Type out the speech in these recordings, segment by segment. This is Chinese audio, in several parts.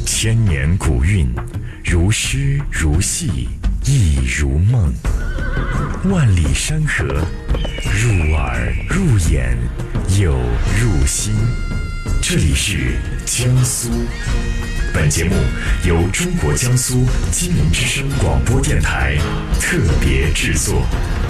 千年古韵，如诗如戏，意如梦。万里山河，入耳入眼，又入心。这里是江苏。本节目由中国江苏金陵之声广播电台特别制作。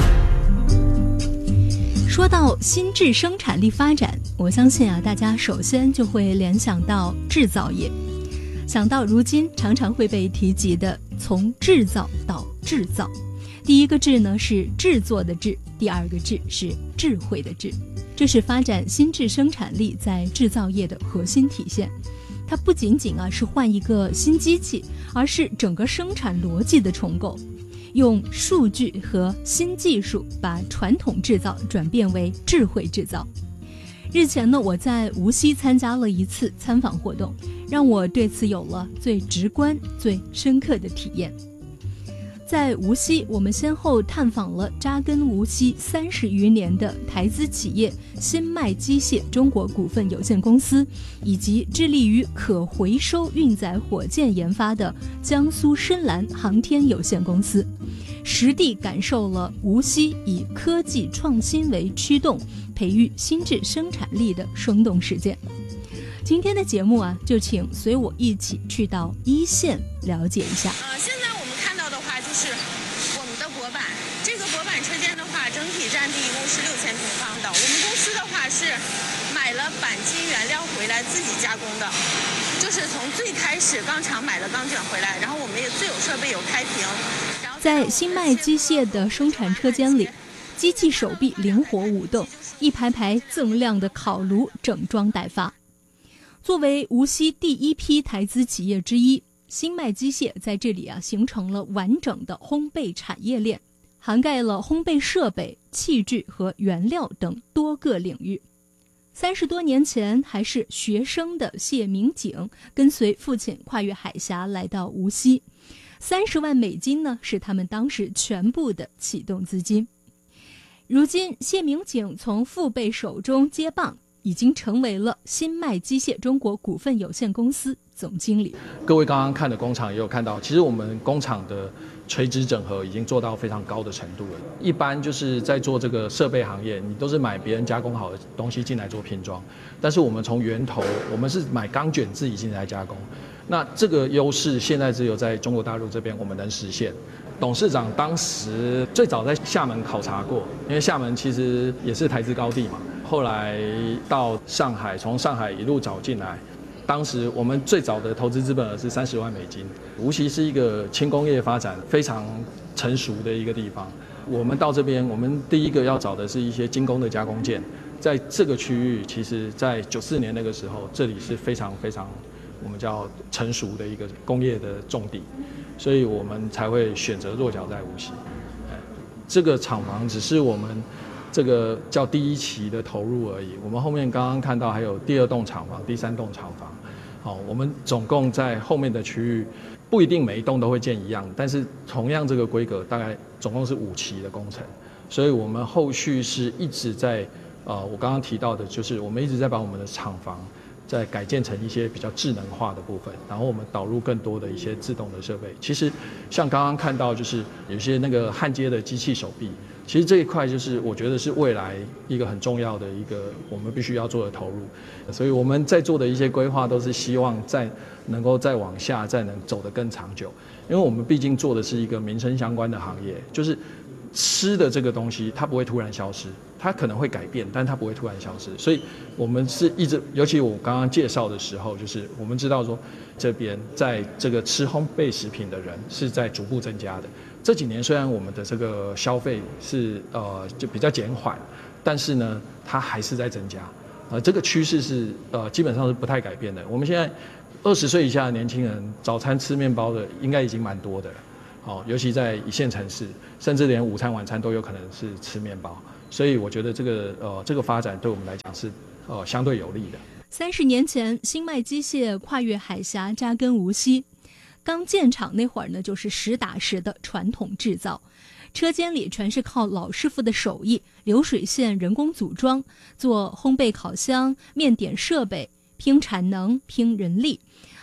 说到新质生产力发展，我相信大家首先就会联想到制造业，想到如今常常会被提及的从制造到制造。第一个制呢是制作的制，第二个制是智慧的智，这是发展新质生产力在制造业的核心体现。它不仅仅是换一个新机器，而是整个生产逻辑的重构，用数据和新技术把传统制造转变为智慧制造。日前呢，我在无锡参加了一次参访活动，让我对此有了最直观、最深刻的体验。在无锡，我们先后探访了扎根无锡30余年的台资企业新迈机械中国股份有限公司，以及致力于可回收运载火箭研发的江苏深蓝航天有限公司，实地感受了无锡以科技创新为驱动，培育新质生产力的生动实践。今天的节目就请随我一起去到一线了解一下。 现在我们看到的话就是我们的薄板，这个薄板车间的话，整体占地一共是6000平方的。我们公司的话是买了钣金原料回来自己加工的，就是从最开始钢厂买了钢卷回来，然后我们也自有设备有开瓶。 在新迈机械的生产车间里，机器手臂灵活舞动，一排排锃亮的烤炉整装待发。作为无锡第一批台资企业之一，新迈机械在这里形成了完整的烘焙产业链，涵盖了烘焙设备、器具和原料等多个领域。30多年前还是学生的谢明景，跟随父亲跨越海峡来到无锡，30万美金呢是他们当时全部的启动资金。如今谢明景从父辈手中接棒，已经成为了新迈机械中国股份有限公司总经理。 各位刚刚看的工厂也有看到，其实我们工厂的垂直整合已经做到非常高的程度了。一般就是在做这个设备行业，你都是买别人加工好的东西进来做拼装，但是我们从源头，我们是买钢卷自己进来加工。那这个优势现在只有在中国大陆这边我们能实现。董事长当时最早在厦门考察过，因为厦门其实也是台资高地嘛。后来到上海，从上海一路找进来。当时我们最早的投资资本额是30万美金。无锡是一个轻工业发展非常成熟的一个地方。我们到这边，我们第一个要找的是一些精工的加工件。在这个区域，其实在94年那个时候，这里是非常非常我们叫成熟的一个工业的重地，所以我们才会选择落脚在无锡。这个厂房只是我们这个叫第一期的投入而已，我们后面刚刚看到还有第2栋厂房、第3栋厂房。好，我们总共在后面的区域不一定每一栋都会建一样，但是同样这个规格大概总共是5期的工程，所以我们后续是一直在我刚刚提到的，就是我们一直在把我们的厂房再改建成一些比较智能化的部分，然后我们导入更多的一些自动的设备。其实像刚刚看到，就是有些那个焊接的机器手臂，其实这一块就是我觉得是未来一个很重要的一个我们必须要做的投入。所以我们在做的一些规划都是希望能够再往下，再能走得更长久。因为我们毕竟做的是一个民生相关的行业，就是吃的这个东西它不会突然消失，它可能会改变，但它不会突然消失。所以我们是一直，尤其我刚刚介绍的时候，就是我们知道说这边在这个吃烘焙食品的人是在逐步增加的。这几年虽然我们的这个消费是就比较减缓，但是呢它还是在增加。这个趋势是基本上是不太改变的。我们现在20岁以下的年轻人早餐吃面包的应该已经蛮多的了。尤其在1线城市，甚至连午餐晚餐都有可能是吃面包，所以我觉得这个发展对我们来讲是相对有利的。 30年前，新迈机械跨越海峡扎根无锡，刚建厂那会儿呢，就是实打实的传统制造，车间里全是靠老师傅的手艺，流水线人工组装，做烘焙烤箱、面点设备，拼产能、拼人力。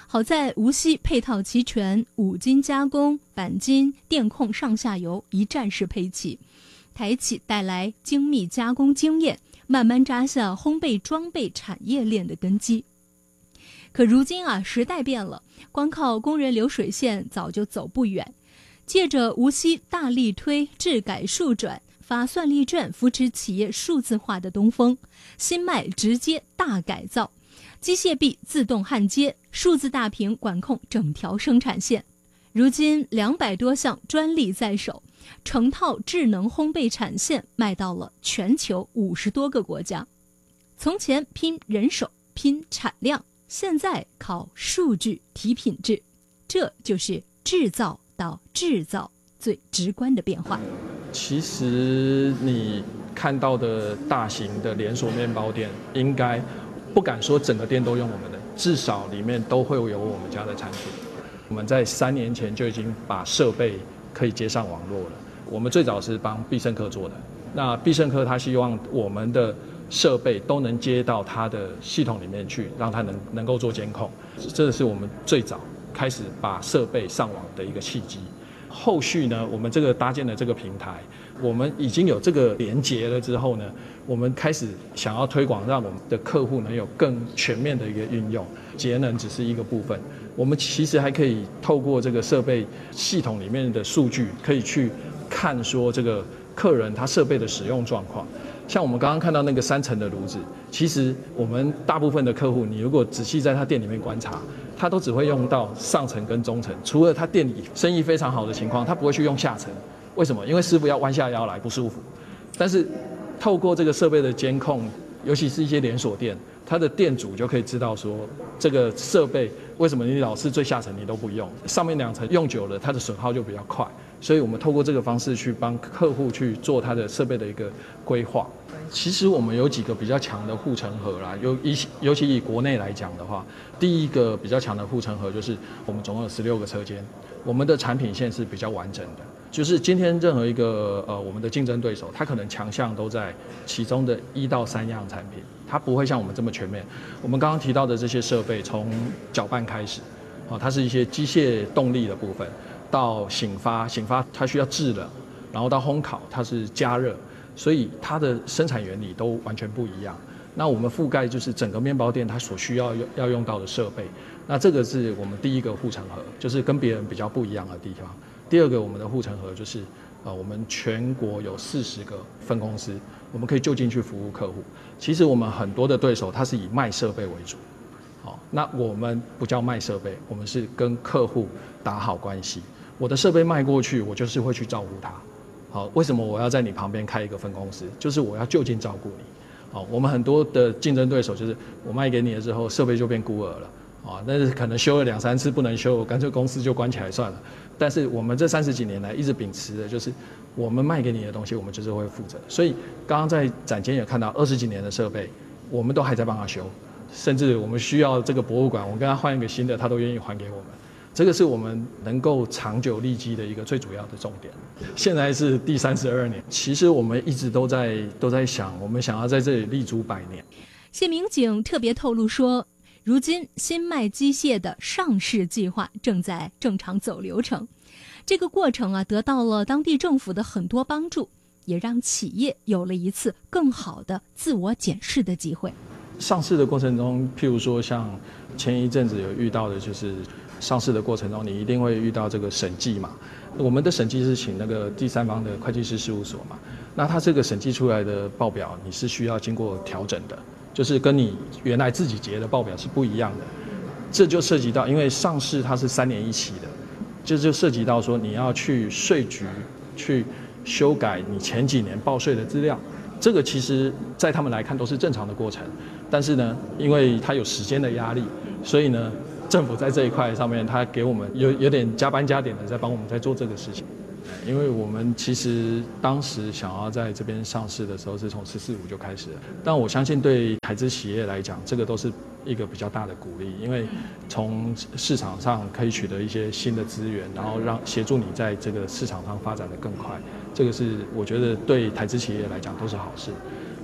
好在无锡配套齐全，五金加工、钣金、电控上下游一站式配齐，台企带来精密加工经验，慢慢扎下烘焙装备产业链的根基。可如今时代变了，光靠工人流水线早就走不远。借着无锡大力推质改数转、发算力券扶持企业数字化的东风，新迈直接大改造，机械臂自动焊接，数字大屏管控整条生产线。如今200多项专利在手，成套智能烘焙产线卖到了全球50多个国家。从前拼人手、拼产量，现在靠数据提品质，这就是制造到制造最直观的变化。 其实你看到的大型的连锁面包店，应该不敢说整个店都用我们的，至少里面都会有我们家的产品。我们在3年前就已经把设备可以接上网络了。我们最早是帮必胜客做的，那必胜客他希望我们的设备都能接到他的系统里面去，让他能够做监控。这是我们最早开始把设备上网的一个契机。后续呢，我们这个搭建的这个平台，我们已经有这个连结了之后呢，我们开始想要推广，让我们的客户能有更全面的一个运用。节能只是一个部分，我们其实还可以透过这个设备系统里面的数据，可以去看说这个客人他设备的使用状况。像我们刚刚看到那个3层的炉子，其实我们大部分的客户，你如果仔细在他店里面观察，他都只会用到上层跟中层，除了他店里生意非常好的情况，他不会去用下层。为什么？因为师傅要弯下腰来，不舒服。但是透过这个设备的监控，尤其是一些连锁店，他的店主就可以知道说，这个设备为什么你老是最下层你都不用，上面2层用久了，它的损耗就比较快。所以我们透过这个方式去帮客户去做他的设备的一个规划。其实我们有几个比较强的护城河啦，尤其以国内来讲的话，第一个比较强的护城河就是我们总共有16个车间，我们的产品线是比较完整的。就是今天任何一个我们的竞争对手，他可能强项都在其中的1到3样产品，它不会像我们这么全面。我们刚刚提到的这些设备，从搅拌开始，它是一些机械动力的部分，到醒发它需要制冷，然后到烘烤它是加热，所以它的生产原理都完全不一样。那我们覆盖就是整个面包店它所需要用到的设备，那这个是我们第一个护城河，就是跟别人比较不一样的地方。第二个我们的护城河就是我们全国有40个分公司，我们可以就近去服务客户。其实我们很多的对手他是以卖设备为主，那我们不叫卖设备，我们是跟客户打好关系。我的设备卖过去，我就是会去照顾他。好，为什么我要在你旁边开一个分公司？就是我要就近照顾你。好，我们很多的竞争对手就是我卖给你了之后，设备就变孤儿了。但是可能修了2、3次不能修，我干脆公司就关起来算了。但是我们这30几年来一直秉持的就是，我们卖给你的东西，我们就是会负责。所以刚刚在展间也看到20几年的设备，我们都还在帮他修，甚至我们需要这个博物馆，我跟他换一个新的，他都愿意还给我们。这个是我们能够长久利基的一个最主要的重点。现在是第32年，其实我们一直都在想，我们想要在这里立足100年。 谢民警特别透露说，如今新迈机械的上市计划正在正常走流程，这个过程得到了当地政府的很多帮助，也让企业有了一次更好的自我检视的机会。 上市的过程中，譬如说像前一阵子有遇到的，就是上市的过程中，你一定会遇到这个审计嘛。我们的审计是请那个第三方的会计师事务所嘛，那他这个审计出来的报表，你是需要经过调整的，就是跟你原来自己结的报表是不一样的。这就涉及到，因为上市它是3年1期的，这就涉及到说你要去税局去修改你前几年报税的资料。这个其实在他们来看都是正常的过程，但是呢，因为它有时间的压力，所以呢，政府在这一块上面，他给我们有点加班加点的在帮我们在做这个事情。因为我们其实当时想要在这边上市的时候，是从14.5就开始了，但我相信对台资企业来讲，这个都是一个比较大的鼓励，因为从市场上可以取得一些新的资源，然后协助你在这个市场上发展得更快，这个是我觉得对台资企业来讲都是好事。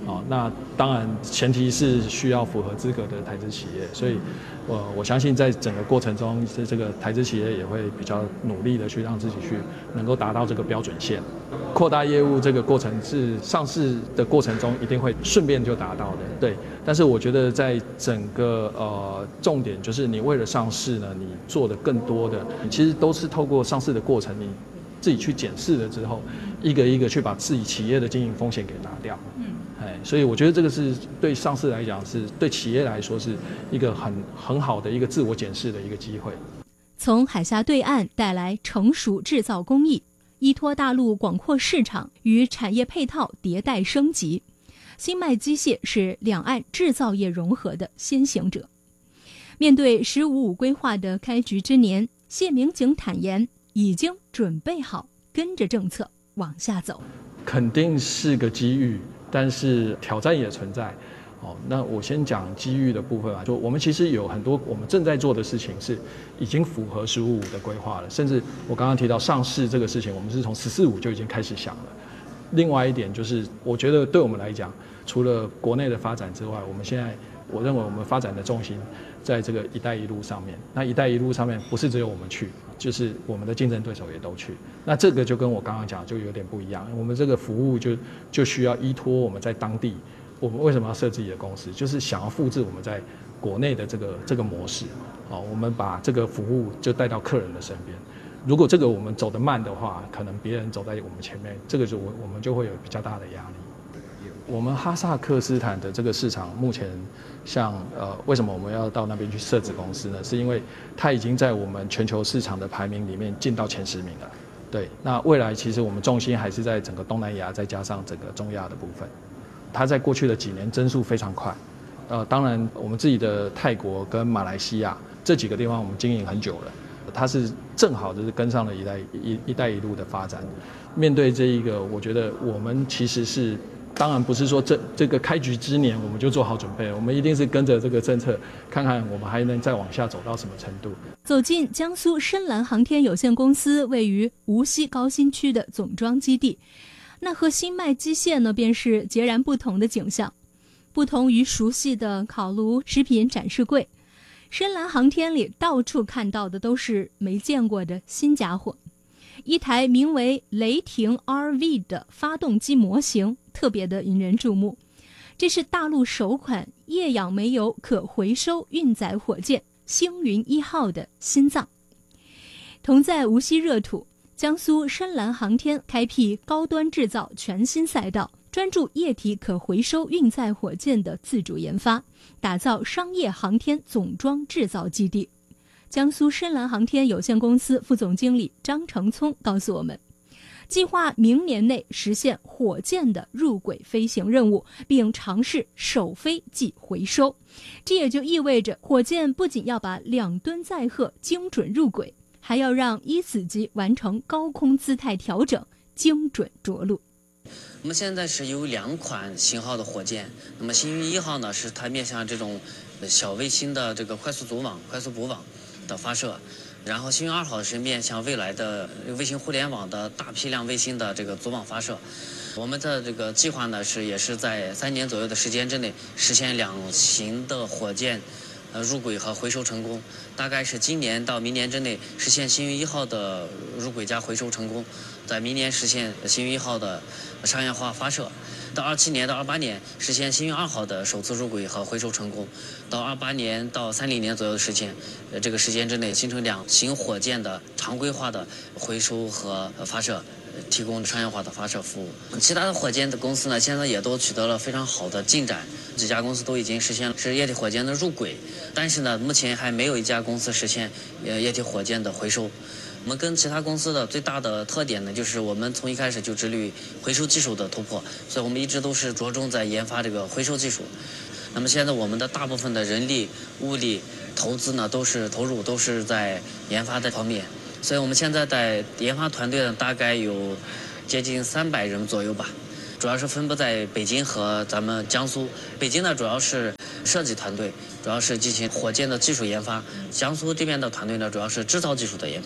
那当然前提是需要符合资格的台资企业，所以我相信在整个过程中，这个台资企业也会比较努力的去让自己去能够达到这个标准线。扩大业务这个过程是上市的过程中一定会顺便就达到的，对。但是我觉得在整个重点就是你为了上市呢，你做的更多的，其实都是透过上市的过程，你自己去检视了之后，一个一个去把自己企业的经营风险给拿掉。所以我觉得这个是对上市来讲，是对企业来说是一个很好的一个自我检视的一个机会。 从海峡对岸带来成熟制造工艺，依托大陆广阔市场与产业配套迭代升级，新迈机械是两岸制造业融合的先行者。面对“15+5”规划的开局之年，谢明景坦言已经准备好跟着政策往下走。 肯定是个机遇，但是挑战也存在。那我先讲机遇的部分吧。就我们其实有很多我们正在做的事情是已经符合15+5的规划了，甚至我刚刚提到上市这个事情，我们是从14+5就已经开始想了。另外一点就是，我觉得对我们来讲，除了国内的发展之外，我们现在我认为我们发展的重心在这个“一带一路”上面。那“一带一路”上面不是只有我们去，就是我们的竞争对手也都去。那这个就跟我刚刚讲就有点不一样。我们这个服务就需要依托我们在当地。我们为什么要设自己的公司？就是想要复制我们在国内的这个模式。我们把这个服务就带到客人的身边。如果这个我们走得慢的话，可能别人走在我们前面，这个我们就会有比较大的压力。我们哈萨克斯坦的这个市场目前为什么我们要到那边去设子公司呢？是因为它已经在我们全球市场的排名里面进到前10名了。对，那未来其实我们重心还是在整个东南亚，再加上整个中亚的部分。它在过去的几年增速非常快。当然我们自己的泰国跟马来西亚这几个地方我们经营很久了，它是正好就是跟上了一带一路的发展。面对这一个，我觉得我们其实是当然不是说这个开局之年我们就做好准备了，我们一定是跟着这个政策，看看我们还能再往下走到什么程度。 走进江苏深蓝航天有限公司位于无锡高新区的总装基地，那和新迈机械呢便是截然不同的景象。不同于熟悉的烤炉、食品展示柜，深蓝航天里到处看到的都是没见过的新家伙。一台名为雷霆 RV 的发动机模型特别的引人注目，这是大陆首款液氧煤油可回收运载火箭星云1号的心脏。同在无锡热土，江苏深蓝航天开辟高端制造全新赛道，专注液体可回收运载火箭的自主研发，打造商业航天总装制造基地。江苏深蓝航天有限公司副总经理张成聪告诉我们，计划明年内实现火箭的入轨飞行任务，并尝试首飞即回收。这也就意味着火箭不仅要把2吨载荷精准入轨，还要让1子级完成高空姿态调整，精准着陆。 我们现在是有2款型号的火箭，那么星云1号呢，是它面向这种小卫星的这个快速组网、快速补网的发射，然后星云2号是面向未来的卫星互联网的大批量卫星的这个组网发射。我们的这个计划呢，也是在3年左右的时间之内实现2型的火箭入轨和回收成功，大概是今年到明年之内实现星云1号的入轨加回收成功，在明年实现星云1号的商业化发射，到27年到28年实现星云2号的首次入轨和回收成功，到28年到30年左右的时间，这个时间之内形成2型火箭的常规化的回收和发射，提供商业化的发射服务。其他的火箭的公司呢，现在也都取得了非常好的进展，几家公司都已经实现了是液体火箭的入轨，但是呢，目前还没有一家公司实现液体火箭的回收。我们跟其他公司的最大的特点呢，就是我们从一开始就致力于回收技术的突破，所以我们一直都是着重在研发这个回收技术。那么现在我们的大部分的人力、物力、投资呢，都是在研发这方面。所以我们现在在研发团队呢，大概有接近300人左右吧，主要是分布在北京和咱们江苏。北京呢主要是设计团队，主要是进行火箭的技术研发；江苏这边的团队呢主要是制造技术的研发。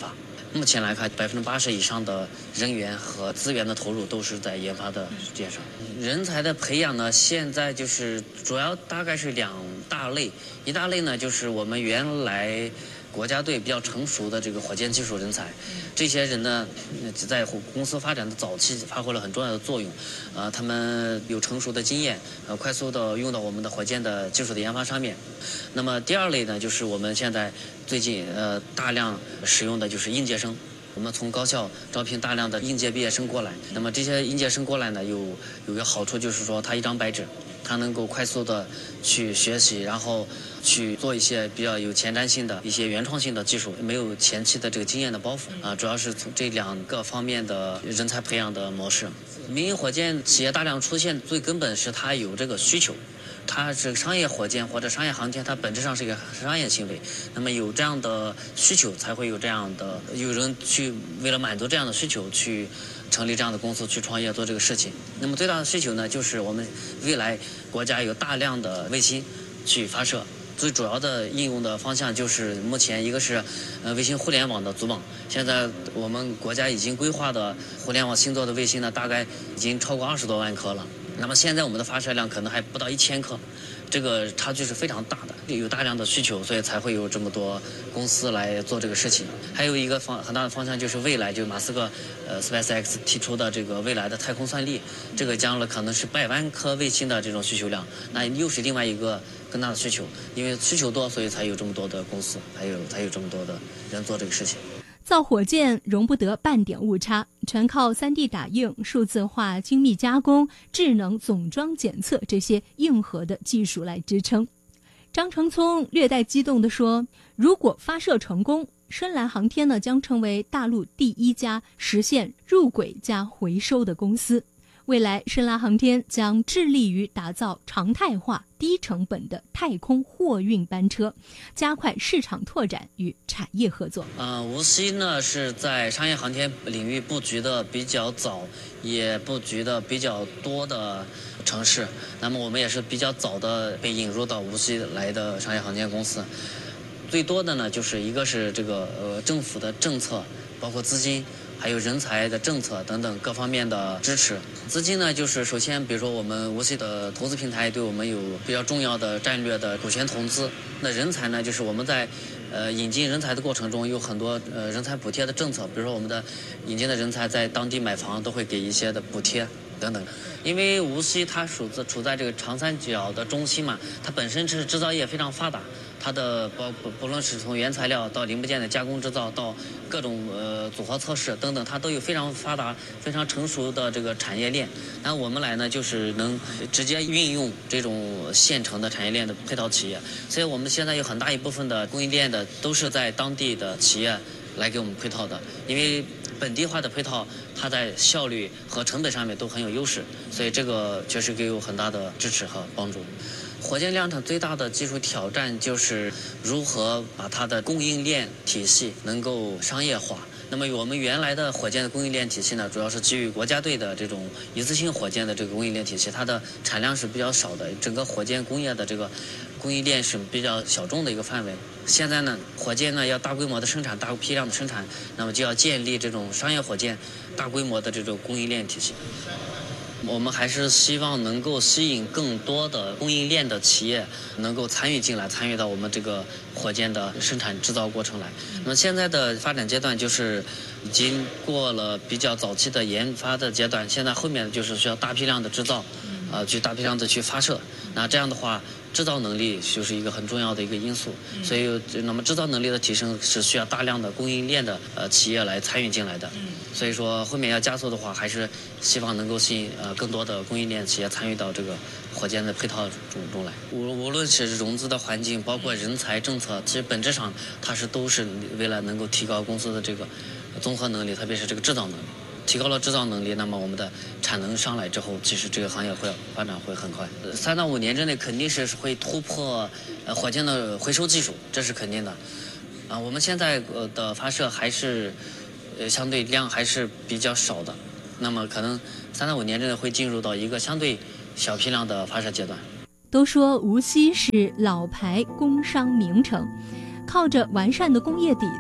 目前来看，80%以上的人员和资源的投入都是在研发的这上。人才的培养呢，现在就是主要大概是2大类，一大类呢就是我们原来国家队比较成熟的这个火箭技术人才，这些人呢，在公司发展的早期发挥了很重要的作用，他们有成熟的经验，快速的用到我们的火箭的技术的研发上面。那么第2类呢，就是我们现在最近大量使用的就是应届生。我们从高校招聘大量的应届毕业生过来，那么这些应届生过来呢，有个好处就是说，他一张白纸，他能够快速的去学习，然后去做一些比较有前瞻性的一些原创性的技术，没有前期的这个经验的包袱啊，主要是从这2个方面的人才培养的模式。民营火箭企业大量出现，最根本是它有这个需求。它是商业火箭或者商业航天，它本质上是一个商业行为。那么有这样的需求，才会有这样的有人去为了满足这样的需求去成立这样的公司去创业做这个事情。那么最大的需求呢，就是我们未来国家有大量的卫星去发射。最主要的应用的方向就是目前一个是卫星互联网的组网，现在我们国家已经规划的互联网星座的卫星呢，大概已经超过20多万颗了。那么现在我们的发射量可能还不到1000颗，这个差距是非常大的，有大量的需求，所以才会有这么多公司来做这个事情。还有一个很大的方向就是未来，就马斯克SpaceX 提出的这个未来的太空算力，这个将来可能是100万颗卫星的这种需求量，那又是另外一个更大的需求，因为需求多，所以才有这么多的公司，才有这么多的人做这个事情。 造火箭容不得半点误差，全靠 3D 打印、数字化、精密加工、智能总装检测这些硬核的技术来支撑。张成聪略带激动地说，如果发射成功，深蓝航天呢将成为大陆第1家实现入轨加回收的公司。未来深蓝航天将致力于打造常态化、低成本的太空货运班车，加快市场拓展与产业合作。 无锡呢是在商业航天领域布局的比较早，也布局的比较多的城市。那么我们也是比较早的被引入到无锡来的商业航天公司。最多的呢，就是一个是这个政府的政策，包括资金。还有人才的政策等等各方面的支持。资金呢，就是首先比如说我们无锡的投资平台对我们有比较重要的战略的股权投资。那人才呢，就是我们在引进人才的过程中有很多人才补贴的政策，比如说我们的引进的人才在当地买房都会给一些的补贴等等。因为无锡它处在这个长三角的中心嘛，它本身是制造业非常发达，它的不论是从原材料到零部件的加工制造到各种组合测试等等，它都有非常发达、非常成熟的这个产业链。那我们来呢，就是能直接运用这种现成的产业链的配套企业，所以我们现在有很大一部分的供应链的都是在当地的企业来给我们配套的，因为本地化的配套，它在效率和成本上面都很有优势，所以这个确实给我很大的支持和帮助。火箭量产最大的技术挑战就是如何把它的供应链体系能够商业化。那么我们原来的火箭的供应链体系呢，主要是基于国家队的这种一次性火箭的这个供应链体系，它的产量是比较少的，整个火箭工业的这个供应链是比较小众的一个范围。现在呢，火箭呢要大规模的生产、大批量的生产，那么就要建立这种商业火箭大规模的这种供应链体系。我们还是希望能够吸引更多的供应链的企业能够参与进来，参与到我们这个火箭的生产制造过程来。那么现在的发展阶段就是已经过了比较早期的研发的阶段，现在后面就是需要大批量的制造，去大批量的去发射。那这样的话，制造能力就是一个很重要的一个因素，所以那么制造能力的提升是需要大量的供应链的企业来参与进来的。所以说后面要加速的话，还是希望能够吸引更多的供应链企业参与到这个火箭的配套中来。无论是融资的环境，包括人才政策，其实本质上它都是为了能够提高公司的这个综合能力，特别是这个制造能力。提高了制造能力，那么我们的产能上来之后，其实这个行业会发展会很快。3到5年之内肯定是会突破火箭的回收技术，这是肯定的。我们现在的发射还是相对量还是比较少的，那么可能3到5年之内会进入到一个相对小批量的发射阶段。 都说无锡是老牌工商名城，靠着完善的工业底子，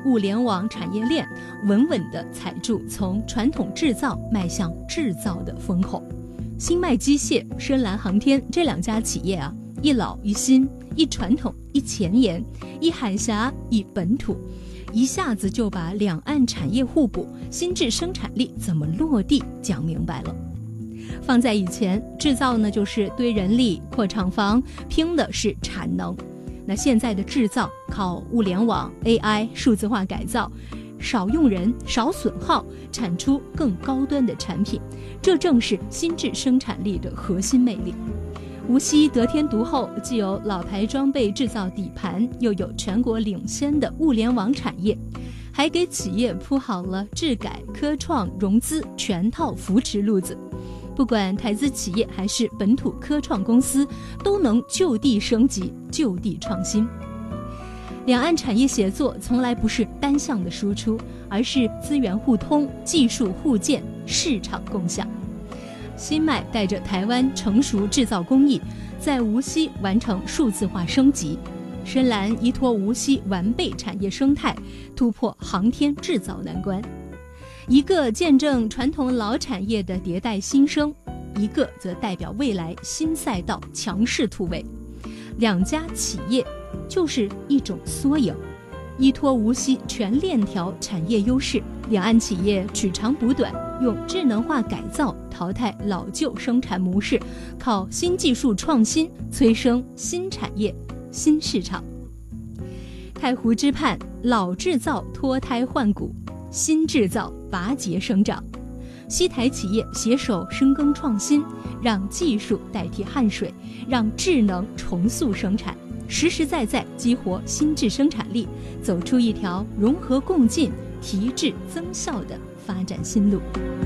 物联网产业链稳稳地踩住从传统制造迈向制造的风口。新迈机械、深蓝航天这2家企业啊，一老一新，一传统一前沿，一海峡一本土，一下子就把两岸产业互补、新质生产力怎么落地讲明白了。放在以前，制造呢就是堆人力、扩厂房，拼的是产能。那现在的制造靠物联网、AI、数字化改造，少用人、少损耗，产出更高端的产品，这正是新质生产力的核心魅力。无锡得天独厚，既有老牌装备制造底盘，又有全国领先的物联网产业，还给企业铺好了智改、科创、融资全套扶持路子。不管台资企业还是本土科创公司，都能就地升级、就地创新。两岸产业协作从来不是单向的输出，而是资源互通、技术互鉴、市场共享。新迈带着台湾成熟制造工艺，在无锡完成数字化升级；深蓝依托无锡完备产业生态，突破航天制造难关。一个见证传统老产业的迭代新生，一个则代表未来新赛道强势突围。2家企业就是一种缩影，依托无锡全链条产业优势，两岸企业取长补短，用智能化改造淘汰老旧生产模式，靠新技术创新催生新产业、新市场。太湖之畔，老制造脱胎换骨，新制造拔节生长。西台企业携手深耕创新，让技术代替汗水，让智能重塑生产，实实在在激活新质生产力，走出一条融合共进、提质增效的发展新路。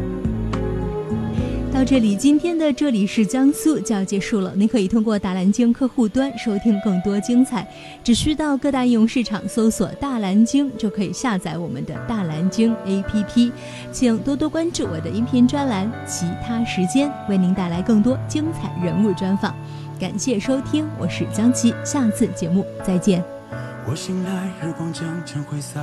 到这里，今天的这里是江苏就要结束了。您可以通过大蓝鲸客户端收听更多精彩，只需到各大应用市场搜索大蓝鲸就可以下载我们的大蓝鲸 APP。请多多关注我的音频专栏，其他时间为您带来更多精彩人物专访。感谢收听，我是江琪，下次节目再见。 我醒来，日光渐渐挥洒